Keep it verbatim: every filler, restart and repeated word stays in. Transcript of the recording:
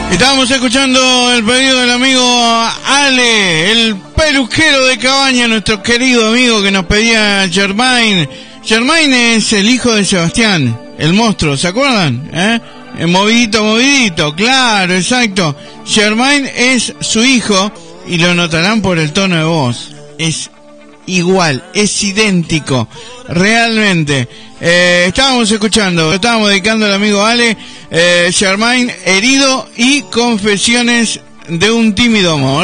Estábamos escuchando el pedido del amigo Ale, el peluquero de Cabaña, nuestro querido amigo que nos pedía Germain. Germain es el hijo de Sebastián, el monstruo, ¿se acuerdan? ¿Eh? El movidito, movidito, claro, exacto. Germain es su hijo y lo notarán por el tono de voz. Es igual, es idéntico, realmente. Eh, estábamos escuchando, estábamos dedicando al amigo Ale, eh, Germain herido y confesiones de un tímido amor.